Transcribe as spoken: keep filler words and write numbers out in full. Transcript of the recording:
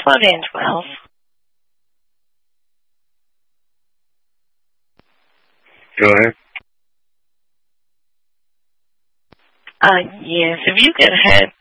Plug in twelve. Go ahead. Uh, yes, if you could head